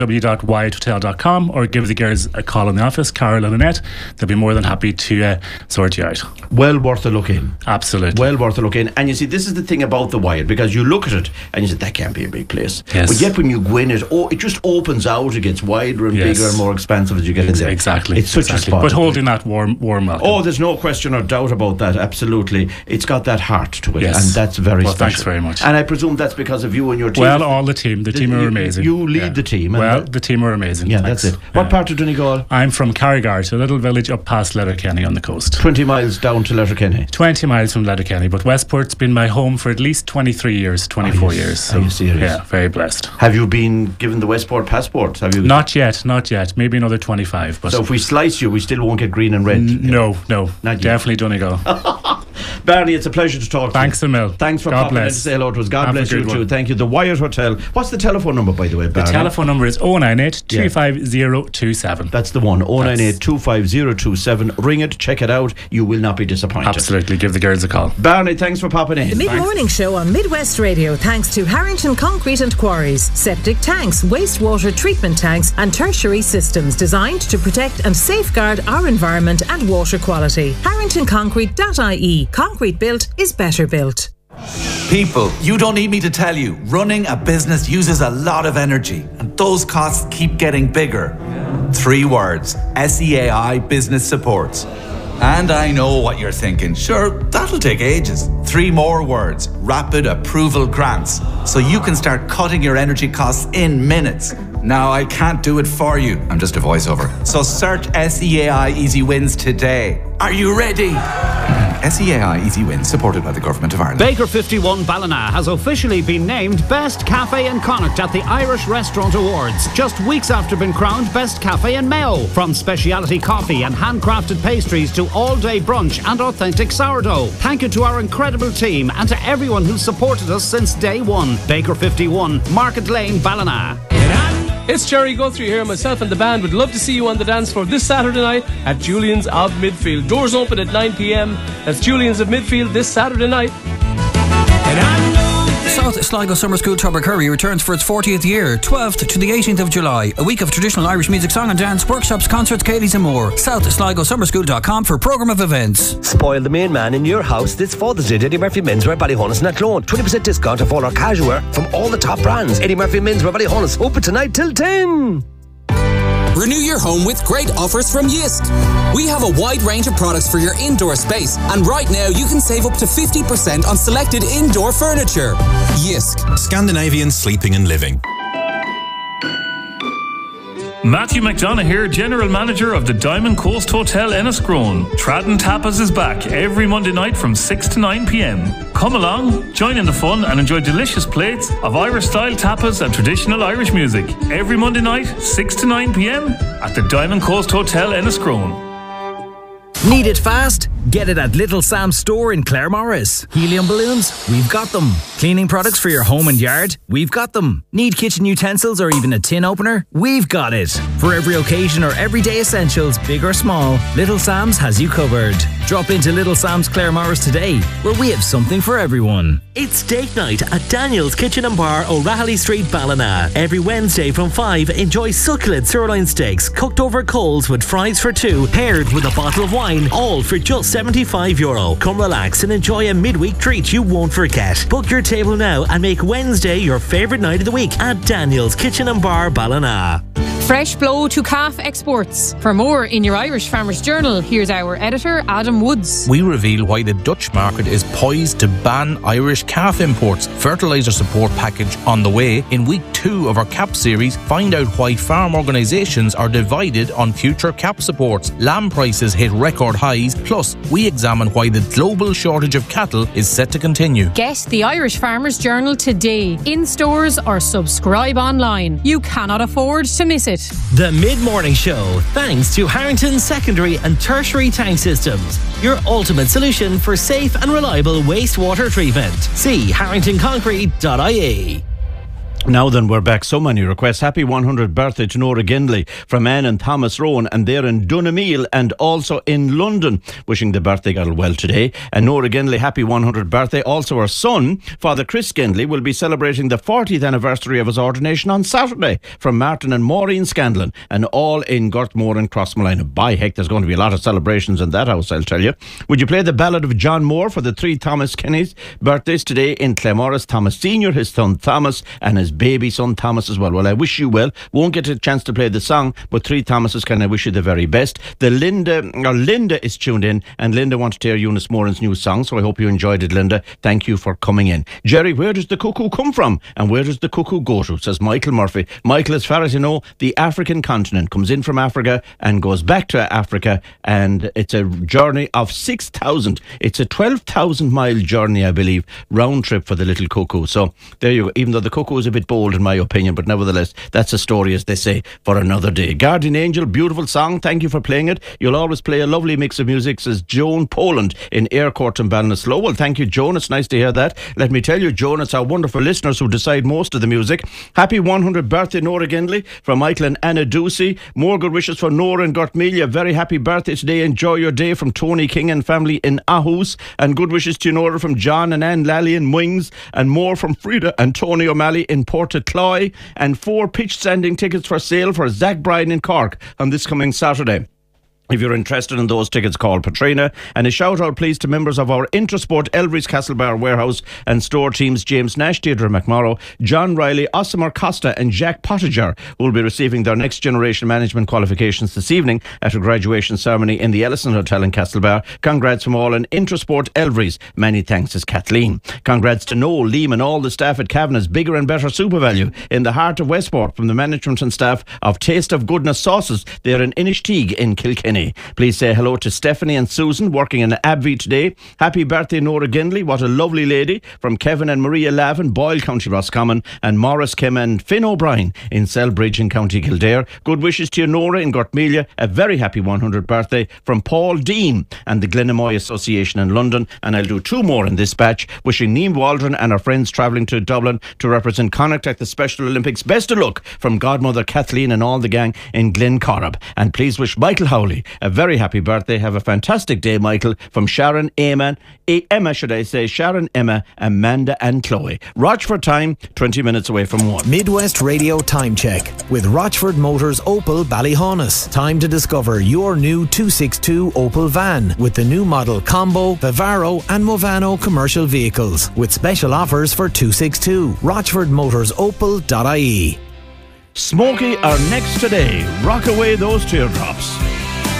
www.wyatthotel.com, or give the girls a call in the office, Carol and Annette. They'll be more than happy to sort you out. Well worth a look in. Absolutely. Well worth a look in. And you see, this is the thing about the Wyatt, because you look at it and you say, that can't be a big place. Yes. But yet when you go in it, it just opens out. It gets wider and bigger and more expansive as you get in there. Exactly. It's such a spot. But holding that warm welcome. Oh, there's no question or doubt about that. Absolutely. It's got that heart to it. Yes. And that's very special. Thanks very much. And I presume that's because of you and your team. Well, all the team. The team are amazing. You lead the team. Well, the team are amazing. Yeah, that's it. What part of Donegal? I'm from Carrigart, a little village up past Letterkenny on the coast. 20 miles down to Letterkenny. 20 miles from Letterkenny, but Westport's been my home for at least 23 years, 24 years. So, are you serious? Yeah, very blessed. Have you been given the Westport passport? Have you? Not yet. Maybe another 25. But so if we slice you, we still won't get green and red? No. Not definitely Donegal. Barney, it's a pleasure to talk to you. Thanks a mil. Thanks for popping in to say hello to us. God bless you too. Thank you. The Wyatt Hotel. What's the telephone number, by the way, Barney? The telephone number is 098 25027. That's the one, 098 25027. Ring it, check it out. You will not be disappointed. Absolutely. Give the girls a call. Barney, thanks for popping in. The mid-morning show on Midwest Radio, thanks to Harrington Concrete and Quarries. Septic tanks, wastewater treatment tanks and tertiary systems designed to protect and safeguard our environment and water quality. HarringtonConcrete.ie. Concrete built is better built. People, you don't need me to tell you, running a business uses a lot of energy and those costs keep getting bigger. 3 words, SEAI Business Supports. And I know what you're thinking, sure, that'll take ages. 3 more words, Rapid Approval Grants, so you can start cutting your energy costs in minutes. Now, I can't do it for you. I'm just a voiceover. So search SEAI Easy Wins today. Are you ready? SEAI Easy Wins, supported by the Government of Ireland. Baker 51 Ballina has officially been named Best Cafe in Connacht at the Irish Restaurant Awards, just weeks after being crowned Best Cafe in Mayo. From speciality coffee and handcrafted pastries to all-day brunch and authentic sourdough. Thank you to our incredible team and to everyone who's supported us since day one. Baker 51, Market Lane, Ballina. It's Jerry Guthrie here. Myself and the band would love to see you on the dance floor this Saturday night at Julian's of Midfield. Doors open at 9 p.m. That's Julian's of Midfield this Saturday night. South Sligo Summer School Tubbercurry returns for its 40th year, 12th to the 18th of July. A week of traditional Irish music, song and dance, workshops, concerts, Katie's and more. SouthSligoSummerSchool.com for programme of events. Spoil the main man in your house this Father's Day at Eddie Murphy Menswear, Ballyhonus and Athlone. 20% discount off all our casual wear from all the top brands. Eddie Murphy Menswear, Ballyhonus. Open tonight till 10. Renew your home with great offers from Jysk. We have a wide range of products for your indoor space, and right now you can save up to 50% on selected indoor furniture. Jysk. Scandinavian sleeping and living. Matthew McDonough here, General Manager of the Diamond Coast Hotel Enniscrone. Tradden Tapas is back every Monday night from 6 to 9 p.m. Come along, join in the fun and enjoy delicious plates of Irish-style tapas and traditional Irish music. Every Monday night, 6 to 9 p.m. at the Diamond Coast Hotel Enniscrone. Need it fast? Get it at Little Sam's store in Claremorris. Helium balloons? We've got them. Cleaning products for your home and yard? We've got them. Need kitchen utensils or even a tin opener? We've got it. For every occasion or everyday essentials, big or small, Little Sam's has you covered. Drop into Little Sam's Claremorris today, where we have something for everyone. It's steak night at Daniel's Kitchen and Bar, O'Rahilly Street, Ballina. Every Wednesday from 5, enjoy succulent sirloin steaks cooked over coals with fries for 2, paired with a bottle of wine, all for just €75. Come relax and enjoy a midweek treat you won't forget. Book your table now and make Wednesday your favourite night of the week at Daniel's Kitchen and Bar, Ballina. Fresh blow to calf exports. For more in your Irish Farmers Journal, here's our editor, Adam Woods. We reveal why the Dutch market is poised to ban Irish calf imports. Fertiliser support package on the way. In week 2 of our CAP series, find out why farm organisations are divided on future CAP supports. Lamb prices hit record highs. Plus, we examine why the global shortage of cattle is set to continue. Get the Irish Farmers Journal today, in stores or subscribe online. You cannot afford to miss it. The Mid-Morning Show, thanks to Harrington Secondary and Tertiary Tank Systems, your ultimate solution for safe and reliable wastewater treatment. See harringtonconcrete.ie. Now then, we're back. So many requests. Happy 100th birthday to Nora Gendley from Anne and Thomas Rowan, and they're in Donameal and also in London. Wishing the birthday girl well today. And Nora Gendley, happy 100th birthday. Also her son, Father Chris Gendley, will be celebrating the 40th anniversary of his ordination on Saturday from Martin and Maureen Scanlon, and all in Gartmore and Crossmolina. By heck, there's going to be a lot of celebrations in that house, I'll tell you. Would you play the ballad of John Moore for the 3 Thomas Kenny's birthdays today in Claremorris? Thomas Sr., his son Thomas, and his baby son Thomas as well. Well, I wish you well. Won't get a chance to play the song, but 3 Thomases, can I wish you the very best. Linda is tuned in, and Linda wanted to hear Eunice Moran's new song, so I hope you enjoyed it, Linda. Thank you for coming in. Jerry, where does the cuckoo come from and where does the cuckoo go to, says Michael Murphy. Michael, as far as you know, the African continent comes in from Africa and goes back to Africa, and it's a journey of 6,000. It's a 12,000 mile journey, I believe, round trip for the little cuckoo. So there you go. Even though the cuckoo is a bit bold in my opinion, but nevertheless, that's a story, as they say, for another day. Guardian Angel, beautiful song. Thank you for playing it. You'll always play a lovely mix of music, says Joan Poland in Aircourt and Ballinasloe. Well, thank you, Joan. It's nice to hear that. Let me tell you, Joan, it's our wonderful listeners who decide most of the music. Happy 100th birthday, Nora Gendley, from Michael and Anna Ducey. More good wishes for Nora and Gartmelia. Very happy birthday today. Enjoy your day, from Tony King and family in Aarhus. And good wishes to Nora from John and Anne Lally in Wings. And more from Frida and Tony O'Malley in Portacloy. And 4 pitch standing tickets for sale for Zach Bryan in Cork on this coming Saturday. If you're interested in those tickets, call Patrina. And a shout out please to members of our Intersport Elvery's Castlebar warehouse and store teams, James Nash, Deirdre McMorrow, John Riley, Osimar Costa and Jack Pottinger, who will be receiving their next generation management qualifications this evening at a graduation ceremony in the Ellison Hotel in Castlebar. Congrats from all in Intersport Elvery's. Many thanks, is Kathleen. Congrats to Noel, Liam and all the staff at Kavanagh's Bigger and Better Super Value in the heart of Westport, from the management and staff of Taste of Goodness Sauces. They're in Inishtigue in Kilkenny. Please say hello to Stephanie and Susan, working in Abbey today. Happy birthday, Nora Gendley. What a lovely lady. From Kevin and Maria Lavin, Boyle, County Roscommon, and Morris Kim and Finn O'Brien in Selbridge in County Kildare. Good wishes to you, Nora, in Gartmelia. A very happy 100th birthday from Paul Dean and the Glenamoy Association in London. And I'll do 2 more in this batch. Wishing Niamh Waldron and her friends travelling to Dublin to represent Connacht at the Special Olympics best of luck, from Godmother Kathleen and all the gang in Glencorrib. And please wish Michael Howley a very happy birthday. Have a fantastic day, Michael, from Sharon, Emma, Sharon, Emma, Amanda and Chloe. Rochford time, 20 minutes away from 1. Midwest Radio Time Check with Rochford Motors Opel Ballyhonus. Time to discover your new 262 Opel van with the new model Combo, Vivaro and Movano commercial vehicles, with special offers for 262. RochfordMotorsOpel.ie. Smokey are next today. Rock away those teardrops.